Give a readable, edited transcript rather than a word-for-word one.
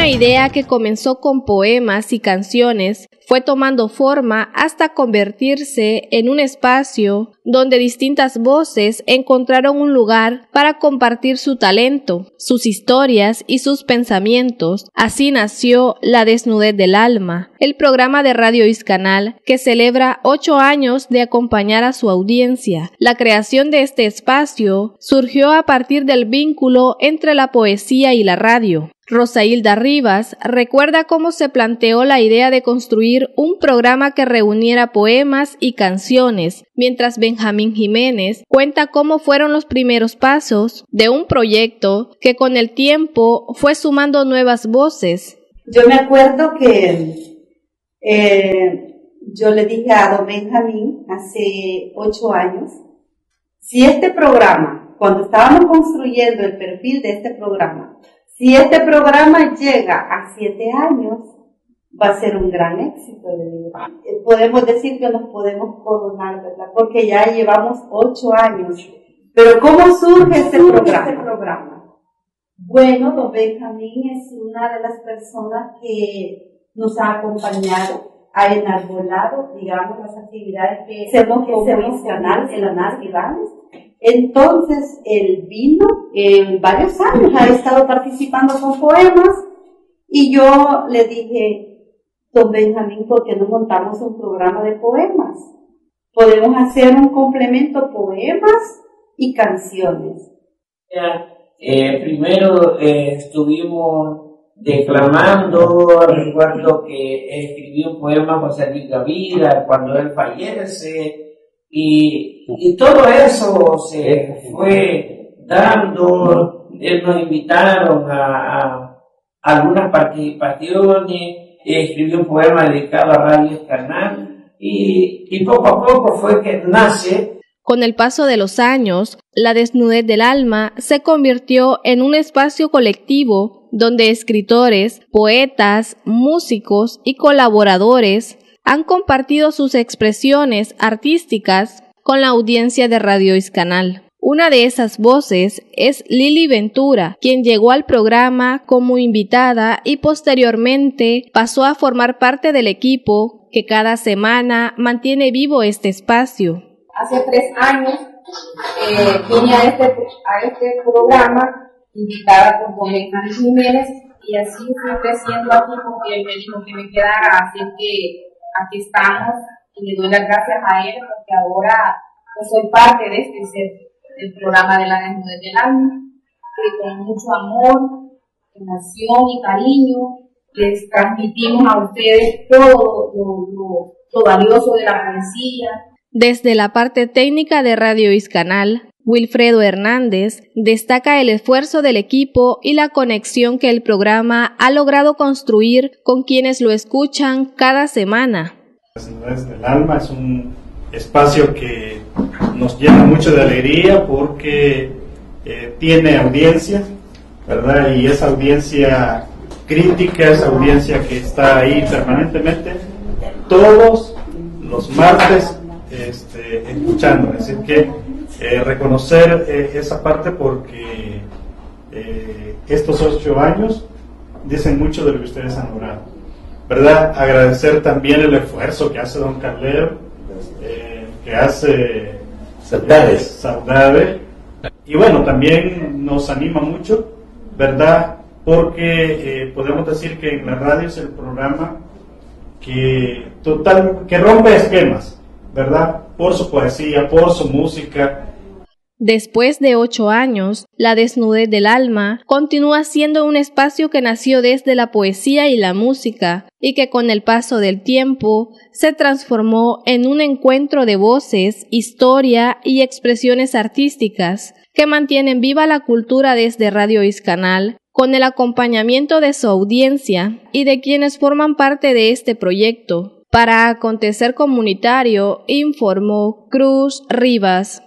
Una idea que comenzó con poemas y canciones fue tomando forma hasta convertirse en un espacio donde distintas voces encontraron un lugar para compartir su talento, sus historias y sus pensamientos. Así nació La Desnudez del Alma, el programa de Radio Iscanal que celebra 8 años de acompañar a su audiencia. La creación de este espacio surgió a partir del vínculo entre la poesía y la radio. Rosailda Rivas recuerda cómo se planteó la idea de construir un programa que reuniera poemas y canciones, mientras Benjamín Jiménez cuenta cómo fueron los primeros pasos de un proyecto que con el tiempo fue sumando nuevas voces. Yo me acuerdo que yo le dije a don Benjamín hace 8 años, si este programa, cuando estábamos construyendo el perfil de este programa, si este programa llega a 7 años, va a ser un gran éxito, le digo. Podemos decir que nos podemos coronar, ¿verdad? Porque ya llevamos 8 años. Pero ¿cómo surge este programa? Bueno, don Benjamín es una de las personas que nos ha acompañado, ha enarbolado, digamos, las actividades que hacemos como canal en la NAS Rivales. Entonces, él vino en varios años, ha estado participando con poemas, y yo le dije, don Benjamín, ¿por qué no montamos un programa de poemas? Podemos hacer un complemento poemas y canciones. Primero estuvimos declamando, recuerdo que escribí un poema José Luis Gavira cuando él fallece, y todo eso se fue dando. Nos invitaron a algunas participaciones, escribí un poema dedicado a Radio Iscanal, y poco a poco fue que nace. Con el paso de los años, La Desnudez del Alma se convirtió en un espacio colectivo donde escritores, poetas, músicos y colaboradores han compartido sus expresiones artísticas con la audiencia de Radio Iscanal. Una de esas voces es Lili Ventura, quien llegó al programa como invitada y posteriormente pasó a formar parte del equipo que cada semana mantiene vivo este espacio. Hace 3 años vine a este programa invitada por don Benjamín Jiménez, y así fui creciendo aquí porque él me dijo que me quedara, así que aquí estamos y le doy las gracias a él porque ahora yo soy parte de este ser, del programa de La Desnudez del Alma, que con mucho amor, emoción y cariño les transmitimos a ustedes todo lo valioso de la poesía. Desde la parte técnica de Radio Iscanal, Wilfredo Hernández destaca el esfuerzo del equipo y la conexión que el programa ha logrado construir con quienes lo escuchan cada semana. La Desnudez del Alma es un espacio que nos llena mucho de alegría porque tiene audiencia, ¿verdad? Y esa audiencia crítica, esa audiencia que está ahí permanentemente, todos los martes escuchando. Es decir que reconocer esa parte porque estos 8 años dicen mucho de lo que ustedes han logrado, ¿verdad? Agradecer también el esfuerzo que hace don Carlero, que hace Saudade, y bueno, también nos anima mucho, ¿verdad? Porque podemos decir que en la radio es el programa que rompe esquemas, ¿verdad? Por su poesía, por su música. Después de 8 años, La Desnudez del Alma continúa siendo un espacio que nació desde la poesía y la música, y que con el paso del tiempo se transformó en un encuentro de voces, historia y expresiones artísticas que mantienen viva la cultura desde Radio Iscanal, con el acompañamiento de su audiencia y de quienes forman parte de este proyecto. Para Acontecer Comunitario, informó Cruz Rivas.